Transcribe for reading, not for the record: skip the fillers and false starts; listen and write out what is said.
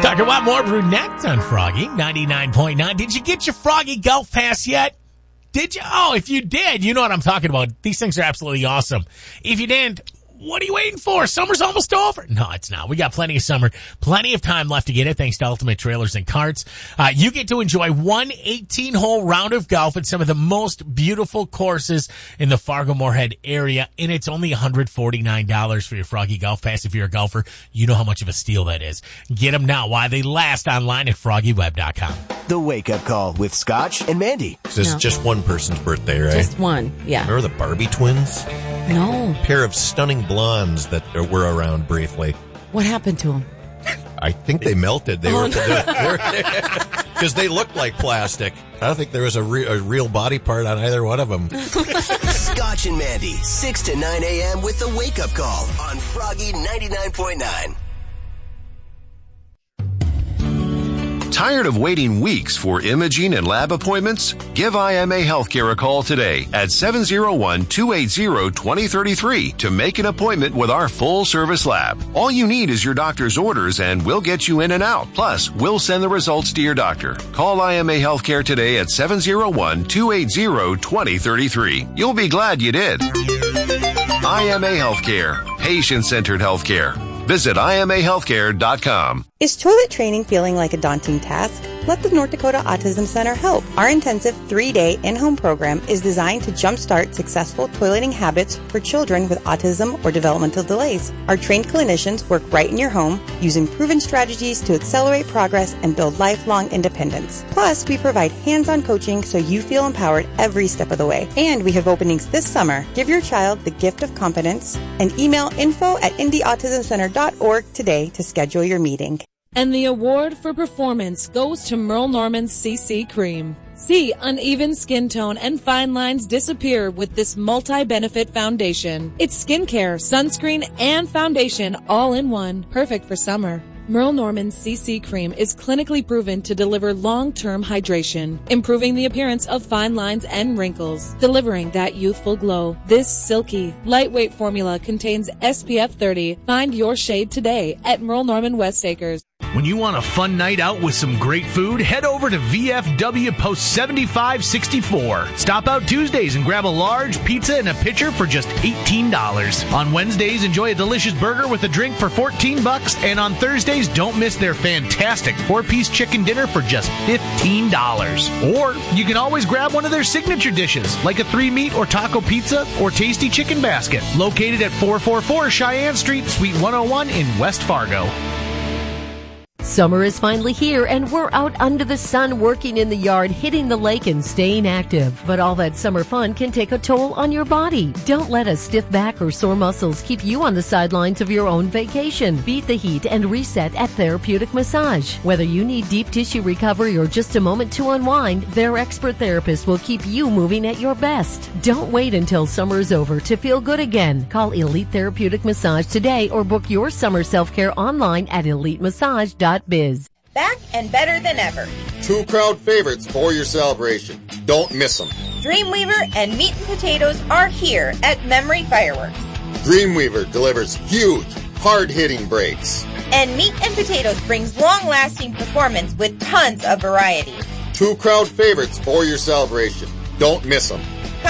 Talking about more brunette on Froggy 99.9. Did you get your Froggy Golf Pass yet? Did you? Oh, if you did, you know what I'm talking about. These things are absolutely awesome. If you didn't, what are you waiting for? Summer's almost over. No, it's not. We got plenty of summer, plenty of time left to get it, thanks to Ultimate Trailers and Carts. You get to enjoy one 18-hole round of golf at some of the most beautiful courses in the Fargo-Moorhead area, and it's only $149 for your Froggy Golf Pass. If you're a golfer, you know how much of a steal that is. Get them now while they last online at FroggyWeb.com. The Wake Up Call with Scotch and Mandy. This is just one person's birthday, right? Just one, yeah. Remember the Barbie twins? No. A pair of stunning blondes that were around briefly. What happened to them? I think they melted. They were because they looked like plastic. I don't think there was a real body part on either one of them. Scotch and Mandy, 6 to 9 a.m. with The Wake Up Call on Froggy 99.9. Tired of waiting weeks for imaging and lab appointments? Give IMA Healthcare a call today at 701-280-2033 to make an appointment with our full-service lab. All you need is your doctor's orders and we'll get you in and out. Plus, we'll send the results to your doctor. Call IMA Healthcare today at 701-280-2033. You'll be glad you did. IMA Healthcare. Patient-centered healthcare. Visit IMAHealthcare.com. Is toilet training feeling like a daunting task? Let the North Dakota Autism Center help. Our intensive 3-day in-home program is designed to jumpstart successful toileting habits for children with autism or developmental delays. Our trained clinicians work right in your home, using proven strategies to accelerate progress and build lifelong independence. Plus, we provide hands-on coaching so you feel empowered every step of the way. And we have openings this summer. Give your child the gift of confidence and email info@indyautismcenter.org today to schedule your meeting. And the award for performance goes to Merle Norman's CC Cream. See uneven skin tone and fine lines disappear with this multi-benefit foundation. It's skincare, sunscreen, and foundation all in one. Perfect for summer. Merle Norman's CC Cream is clinically proven to deliver long-term hydration, improving the appearance of fine lines and wrinkles, delivering that youthful glow. This silky, lightweight formula contains SPF 30. Find your shade today at Merle Norman West Acres. When you want a fun night out with some great food, head over to VFW Post 7564. Stop out Tuesdays and grab a large pizza and a pitcher for just $18. On Wednesdays, enjoy a delicious burger with a drink for $14. And on Thursdays, don't miss their fantastic 4-piece chicken dinner for just $15. Or you can always grab one of their signature dishes, like a 3-meat or taco pizza or tasty chicken basket, located at 444 Cheyenne Street, Suite 101 in West Fargo. Summer is finally here, and we're out under the sun working in the yard, hitting the lake, and staying active. But all that summer fun can take a toll on your body. Don't let a stiff back or sore muscles keep you on the sidelines of your own vacation. Beat the heat and reset at Therapeutic Massage. Whether you need deep tissue recovery or just a moment to unwind, their expert therapists will keep you moving at your best. Don't wait until summer is over to feel good again. Call Elite Therapeutic Massage today or book your summer self-care online at elitemassage.biz. Back and better than ever. 2 crowd favorites for your celebration. Don't miss them. Dreamweaver and Meat and Potatoes are here at Memory Fireworks. Dreamweaver delivers huge, hard-hitting breaks. And Meat and Potatoes brings long-lasting performance with tons of variety. 2 crowd favorites for your celebration. Don't miss them.